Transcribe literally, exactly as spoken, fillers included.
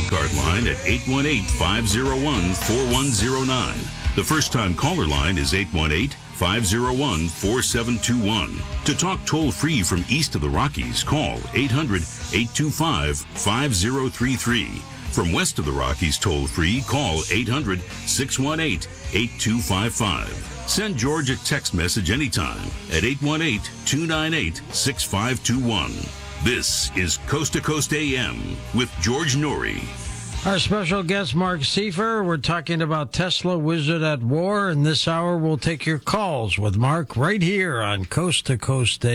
wildcard line at eight one eight, five oh one, four one oh nine. The first-time caller line is eight one eight, five oh one, four seven two one. To talk toll-free from east of the Rockies, call eight hundred, eight two five, five oh three three. From west of the Rockies toll-free, call eight hundred, six one eight, eight two five five. Send George a text message anytime at eight one eight, two nine eight, six five two one. This is Coast to Coast A M with George Noory. Our special guest, Mark Seifer. We're talking about Tesla Wizard at War, and this hour we'll take your calls with Mark right here on Coast to Coast A M.